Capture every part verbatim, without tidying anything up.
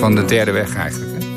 van de derde weg eigenlijk. Hè.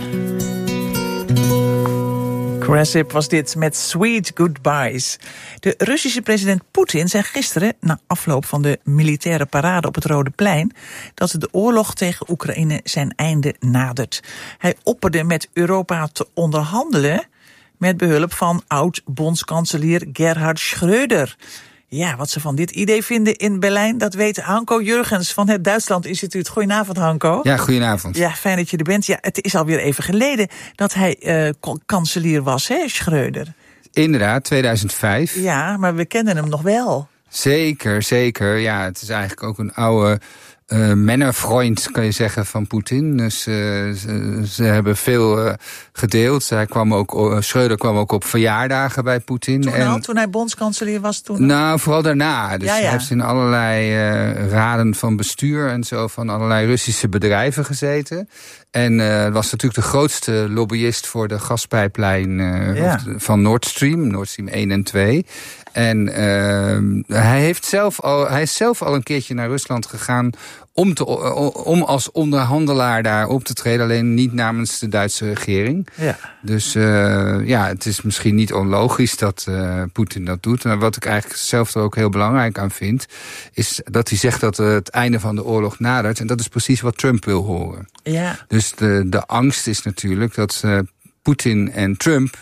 Krasip was dit met Sweet Goodbyes. De Russische president Poetin zei gisteren, na afloop van de militaire parade op het Rode Plein, dat de oorlog tegen Oekraïne zijn einde nadert. Hij opperde met Europa te onderhandelen met behulp van oud-bondskanselier Gerhard Schröder. Ja, wat ze van dit idee vinden in Berlijn, dat weet Hanko Jurgens van het Duitsland Instituut. Goedenavond, Hanko. Ja, goedenavond. Ja, fijn dat je er bent. Ja, het is alweer even geleden dat hij uh, kanselier was, hè, Schröder? Inderdaad, tweeduizend vijf. Ja, maar we kennen hem nog wel. Zeker, zeker. Ja, het is eigenlijk ook een oude uh, männerfreund, kan je zeggen, van Poetin. Dus uh, ze, ze hebben veel uh, gedeeld. Hij kwam ook, uh, Schröder kwam ook op verjaardagen bij Poetin. Toen, en, al, toen hij bondskanselier was? Toen nou, vooral daarna. Dus ja, ja. hij heeft in allerlei uh, raden van bestuur en zo van allerlei Russische bedrijven gezeten. En uh, was natuurlijk de grootste lobbyist voor de gaspijplijn uh, ja. van Nord Stream, Nord Stream één en twee. En uh, hij, heeft zelf al, hij is zelf al een keertje naar Rusland gegaan om, te, om als onderhandelaar daar op te treden. Alleen niet namens de Duitse regering. Ja. Dus uh, ja, het is misschien niet onlogisch dat uh, Poetin dat doet. Maar wat ik eigenlijk zelf er ook heel belangrijk aan vind, is dat hij zegt dat uh, het einde van de oorlog nadert. En dat is precies wat Trump wil horen. Ja. Dus de, de angst is natuurlijk dat uh, Poetin en Trump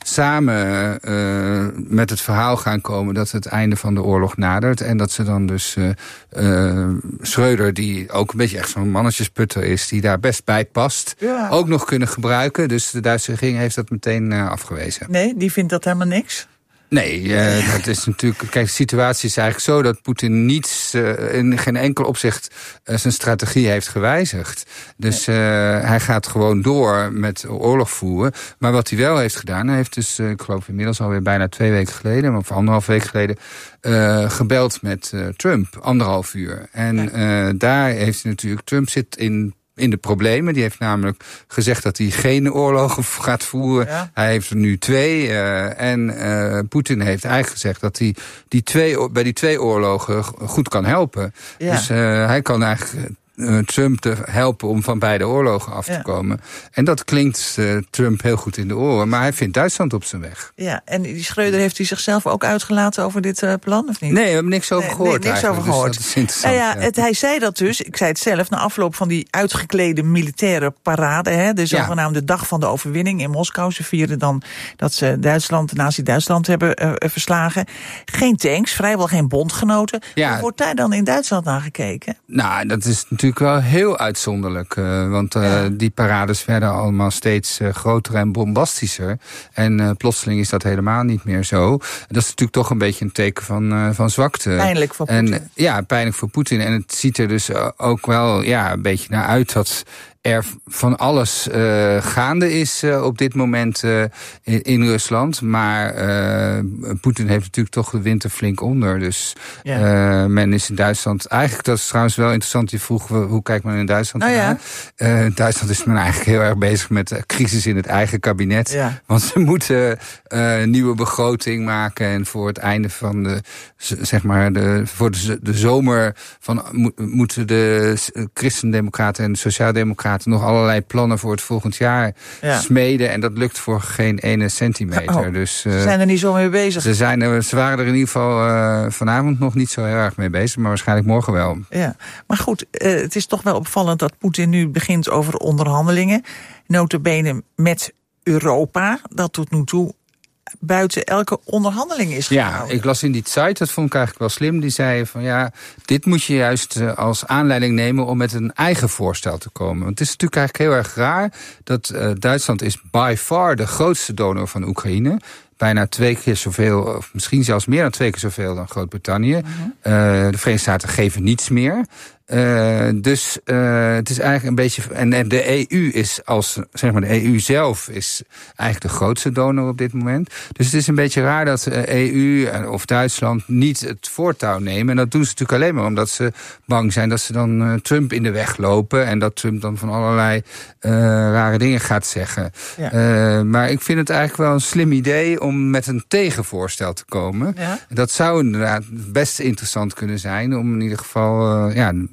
samen uh, met het verhaal gaan komen dat het einde van de oorlog nadert. En dat ze dan dus uh, uh, Schröder, die ook een beetje echt zo'n mannetjesputter is, die daar best bij past, ja. ook nog kunnen gebruiken. Dus de Duitse regering heeft dat meteen uh, afgewezen. Nee, die vindt dat helemaal niks? Nee, uh, dat is natuurlijk. Kijk, de situatie is eigenlijk zo dat Poetin niets, uh, in geen enkel opzicht uh, zijn strategie heeft gewijzigd. Dus uh, hij gaat gewoon door met oorlog voeren. Maar wat hij wel heeft gedaan, hij heeft dus, uh, ik geloof inmiddels alweer bijna twee weken geleden, of anderhalf week geleden, uh, gebeld met uh, Trump, anderhalf uur. En uh, daar heeft hij natuurlijk, Trump zit in in de problemen. Die heeft namelijk gezegd dat hij geen oorlogen gaat voeren. Ja. Hij heeft er nu twee. Uh, en uh, Poetin heeft eigenlijk gezegd dat hij die twee, bij die twee oorlogen goed kan helpen. Ja. Dus uh, hij kan eigenlijk Uh, Trump te helpen om van beide oorlogen af te ja. komen. En dat klinkt uh, Trump heel goed in de oren. Maar hij vindt Duitsland op zijn weg. Ja, en die Schröder, heeft hij zichzelf ook uitgelaten over dit uh, plan, of niet? Nee, we hebben niks over nee, gehoord. Nee, niks over gehoord. Dus dat is interessant. Nou ja, ja. Het, hij zei dat dus, ik zei het zelf, na afloop van die uitgeklede militaire parade, hè, de zogenaamde ja. dag van de overwinning in Moskou. Ze vierden dan dat ze Duitsland, Nazi-Duitsland hebben uh, verslagen. Geen tanks, vrijwel geen bondgenoten. Ja. Hoe wordt daar dan in Duitsland naar gekeken? Nou, dat is natuurlijk wel heel uitzonderlijk. Uh, want uh, ja. die parades werden allemaal steeds uh, groter en bombastischer. En uh, plotseling is dat helemaal niet meer zo. Dat is natuurlijk toch een beetje een teken van, uh, van zwakte. Pijnlijk voor Poetin. En, ja, pijnlijk voor Poetin. En het ziet er dus ook wel ja, een beetje naar uit dat er van alles uh, gaande is uh, op dit moment uh, in, in Rusland. Maar uh, Poetin heeft natuurlijk toch de winter flink onder. Dus ja. uh, men is in Duitsland. Eigenlijk, dat is trouwens wel interessant. Je vroeg, hoe kijkt men in Duitsland nou naar? Ja. Uh, in Duitsland is men eigenlijk heel erg bezig met de crisis in het eigen kabinet. Ja. Want ze moeten uh, een nieuwe begroting maken. En voor het einde van de, zeg maar, de, voor de, de zomer van, mo- moeten de Christendemocraten en de Sociaaldemocraten nog allerlei plannen voor het volgend jaar ja. smeden. En dat lukt voor geen ene centimeter. Oh, dus, uh, ze zijn er niet zo mee bezig. Ze, zijn er, ze waren er in ieder geval uh, vanavond nog niet zo heel erg mee bezig. Maar waarschijnlijk morgen wel. Ja. Maar goed, uh, het is toch wel opvallend dat Poetin nu begint over onderhandelingen. Nota bene met Europa. Dat tot nu toe buiten elke onderhandeling is gehouden. Ja, ik las in die site, dat vond ik eigenlijk wel slim. Die zei van ja, dit moet je juist als aanleiding nemen om met een eigen voorstel te komen. Want het is natuurlijk eigenlijk heel erg raar dat uh, Duitsland is by far de grootste donor van Oekraïne. Bijna twee keer zoveel, of misschien zelfs meer dan twee keer zoveel dan Groot-Brittannië. Uh-huh. Uh, de Verenigde Staten geven niets meer. Uh, dus uh, het is eigenlijk een beetje. En, en de E U is als, zeg maar, de E U zelf is eigenlijk de grootste donor op dit moment. Dus het is een beetje raar dat de E U of Duitsland niet het voortouw nemen. En dat doen ze natuurlijk alleen maar omdat ze bang zijn dat ze dan uh, Trump in de weg lopen. En dat Trump dan van allerlei uh, rare dingen gaat zeggen. Ja. Uh, maar ik vind het eigenlijk wel een slim idee om met een tegenvoorstel te komen. Ja. Dat zou inderdaad best interessant kunnen zijn om in ieder geval uh, ja,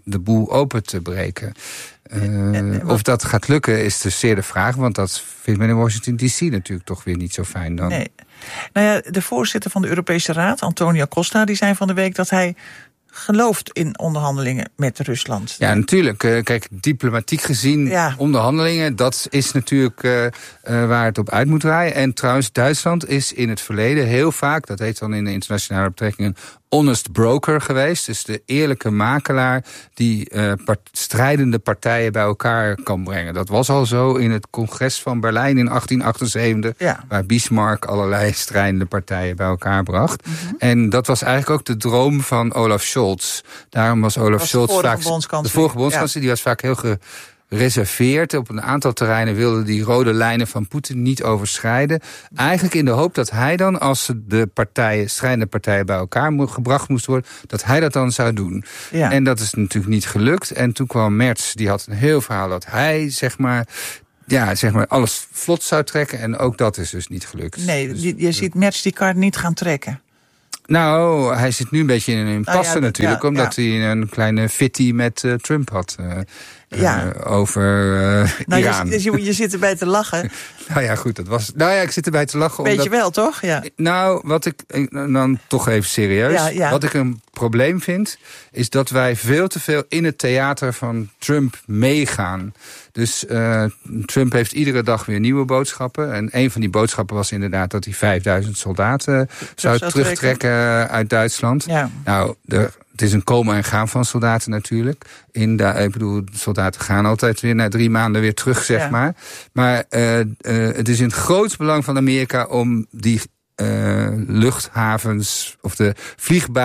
de boel open te breken. Uh, of dat gaat lukken is dus zeer de vraag, want dat vindt men in Washington D C natuurlijk toch weer niet zo fijn dan. Nee. Nou ja, de voorzitter van de Europese Raad, Antonio Costa, die zei van de week dat hij gelooft in onderhandelingen met Rusland. Ja, natuurlijk. Kijk, diplomatiek gezien, ja. onderhandelingen, dat is natuurlijk uh, uh, waar het op uit moet draaien. En trouwens, Duitsland is in het verleden heel vaak, dat heet dan in de internationale betrekkingen, honest broker geweest. Dus de eerlijke makelaar die uh, part- strijdende partijen bij elkaar kan brengen. Dat was al zo in het congres van Berlijn in achttien achtenzeventig... Ja. Waar Bismarck allerlei strijdende partijen bij elkaar bracht. Mm-hmm. En dat was eigenlijk ook de droom van Olaf Scholz. Daarom was Olaf was Scholz vaak... De vorige bondskanselier, ja. Die was vaak heel ge, reserveerd. Op een aantal terreinen wilde die rode lijnen van Poetin niet overschrijden. Eigenlijk in de hoop dat hij dan, als de partijen, strijdende partijen bij elkaar mo- gebracht moest worden, dat hij dat dan zou doen. Ja. En dat is natuurlijk niet gelukt. En toen kwam Merz, die had een heel verhaal dat hij, zeg maar, ja, zeg maar, alles vlot zou trekken. En ook dat is dus niet gelukt. Nee, dus, je, je ziet Merz die kaart niet gaan trekken. Nou, hij zit nu een beetje in een impasse nou ja, natuurlijk, ja, omdat ja. hij een kleine fitty met uh, Trump had uh, ja. uh, over uh, nou, Iran. Je, je, je zit erbij te lachen. Nou ja, goed, dat was. Nou ja, ik zit erbij te lachen. Weet omdat, je wel, toch? Ja. Nou, wat ik dan toch even serieus. Ja, ja. Wat ik een probleem vind, is dat wij veel te veel in het theater van Trump meegaan. Dus uh, Trump heeft iedere dag weer nieuwe boodschappen. En een van die boodschappen was inderdaad dat hij vijfduizend soldaten Terug zou, zou terugtrekken uit Duitsland. Ja. Nou, de, het is een komen en gaan van soldaten natuurlijk. In de, ik bedoel, soldaten gaan altijd weer na drie maanden weer terug, zeg ja. maar. Maar uh, uh, het is in het grootst belang van Amerika om die uh, luchthavens of de vliegbasis